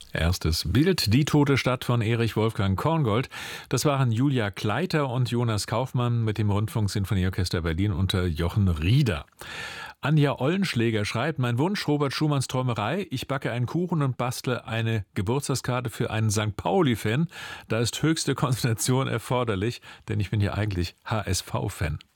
Erstes Bild, die tote Stadt von Erich Wolfgang Korngold. Das waren Julia Kleiter und Jonas Kaufmann mit dem Rundfunksinfonieorchester Berlin unter Jochen Rieder. Anja Ollenschläger schreibt, mein Wunsch, Robert Schumanns Träumerei, ich backe einen Kuchen und bastle eine Geburtstagskarte für einen St. Pauli-Fan. Da ist höchste Konzentration erforderlich, denn ich bin ja eigentlich HSV-Fan.